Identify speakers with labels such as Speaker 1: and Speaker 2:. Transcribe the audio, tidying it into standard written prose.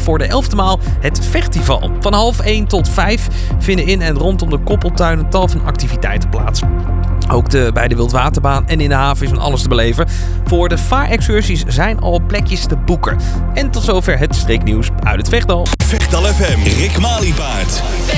Speaker 1: voor de 11e maal het Festival. Van 12:30 tot 5 vinden in en rondom de Koppeltuin een tal van activiteiten plaats. Ook bij de Wildwaterbaan en in de haven is van alles te beleven. Voor de vaarexcursies zijn al plekjes te boeken. En tot zover het streeknieuws uit het Vechtdal.
Speaker 2: Vechtdal FM, Rick Maliepaard.